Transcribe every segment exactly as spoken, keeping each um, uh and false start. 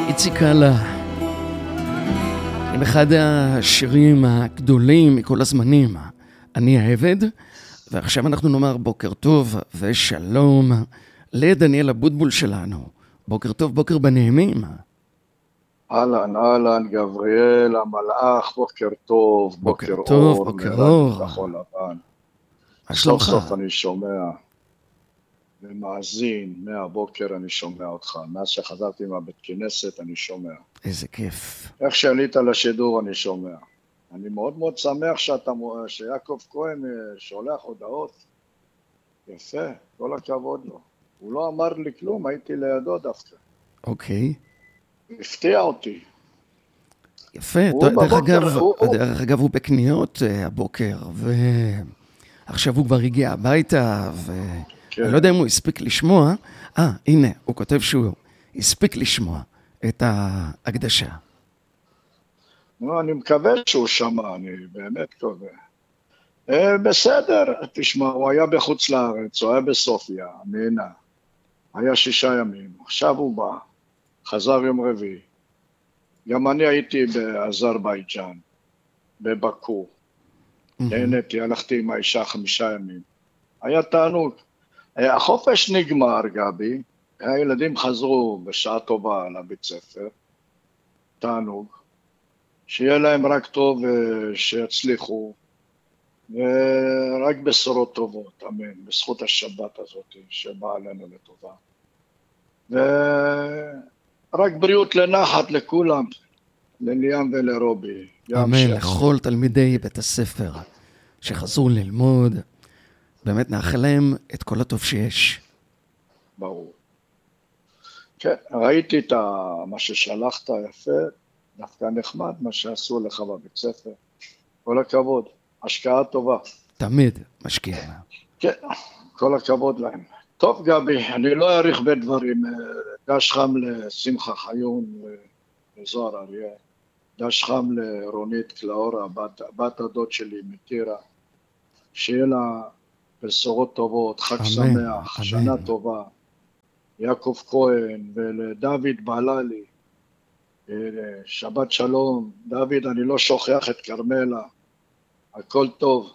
איציק אללה, עם אחד השירים הגדולים מכל הזמנים, אני העבד, ועכשיו אנחנו נאמר בוקר טוב ושלום לדניאל אבוטבול שלנו. בוקר טוב, בוקר בנעימים. אהלן, אהלן, גבריאל, המלאך, בוקר טוב, בוקר בוקר טוב, אור, בוקר מרדיו אור. כחול לבן. מה סוף שלומך? סוף אני שומע ומאזין, מהבוקר אני שומע אותך, מאז שחזרתי מהבית כנסת אני שומע. איזה כיף. איך שעלית לשידור אני שומע. אני מאוד מאוד שמח שאתה, שיעקב כהן שולח הודעות. יפה, כל הכבוד לו. הוא לא אמר לי כלום, הייתי לידו דווקא. אוקיי. הפתיע אותי. יפה, הוא דרך בבוקר, אגב, הוא- הוא- דרך אגב הוא בקניות אה, הבוקר, ועכשיו הוא כבר הגיע הביתה, ואני כן. לא יודע אם הוא הספיק לשמוע, אה, הנה, הוא כותב שהוא הספיק לשמוע את ההקדשה. לא, אני מקווה שהוא שמע, אני באמת קובע. אה, בסדר, תשמע, הוא היה בחוץ לארץ, הוא היה בסופיה, מינה. היה שישה ימים, עכשיו הוא בא, חזר יום רביעי. גם אני הייתי באזרבייג'אן, בבקו. נהניתי, הלכתי עם האישה חמישה ימים. היה תענוג. אה, החופש נגמר, גבי. הילדים חזרו בשעה טובה לבית ספר. תענוג. שיהיה להם רק טוב ושיצליחו. ורק בשורות טובות, אמן, בזכות השבת הזאת שבאה עלינו לטובה. ורק בריאות לנחת לכולם, לליאם ולרובי. גם אמן, שיחזרו. לכל תלמידי בית הספר שחזרו ללמוד, באמת נאחל להם את כל הטוב שיש. ברור. כן, ראיתי את ה- מה ששלחת יפה, דווקא נחמד מה שעשו לך בבית ספר. כל הכבוד, השקעה טובה. תמיד משקיע. כן, כל הכבוד להם. טוב גבי, אני לא אעריך בדברים. דש חם לשמחה חיון וזוהר אריה. דש חם לרונית קלאורה, בת, בת הדוד שלי מטירה. שיהיה לה בשורות טובות, חג אמן, שמח, אמן. שנה טובה. יעקב כהן ולדוד בעללי. שבת שלום. דוד, אני לא שוכח את קרמלה. הכל טוב.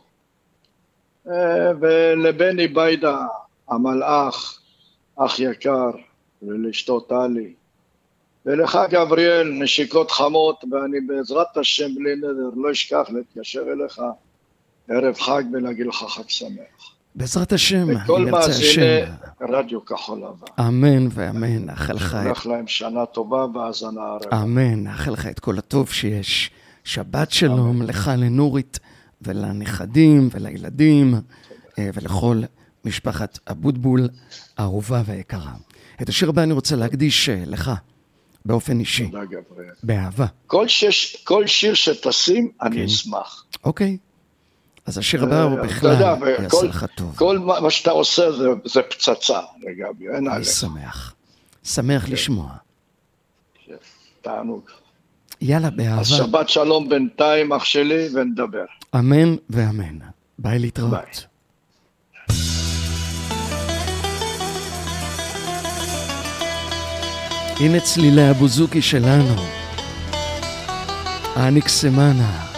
ולבני ביידה, המלאך, אח יקר, ולאשתו טלי. ולך גבריאל, נשיקות חמות, ואני בעזרת השם בלי נדר, לא אשכח להתקשר אליך ערב חג ולהגיד לך חג שמח. בעזרת השם, וכל אם ירצה מאזיני השם. רדיו כחול לבן. אמן ואמן, נאחל לך את... שולח להם שנה טובה והאזנה הרבה. אמן, נאחל לך את כל הטוב שיש. שבת שלום לך, לנורית ולנכדים ולילדים אה, ולכל משפחת אבוטבול האהובה והיקרה. את השיר הבא אני רוצה להקדיש אה, לך באופן אישי, תודה גבריאל. באהבה. כל, שש, כל שיר שתשים, אני כן. אשמח. אוקיי, אז השיר הבא הוא אתה בכלל יודע, יעשה כל- לך טוב. כל מה מה שאתה עושה זה, זה פצצה, לגבי, אין אני עליך. שמח, שמח לשמוע. תענוג. יאללה, אז באהבה. שבת שלום בינתיים, אח שלי, ונדבר. אמן ואמן. ביי להתראות. ביי. הנה צלילי הבוזוקי שלנו. אניק סמנה.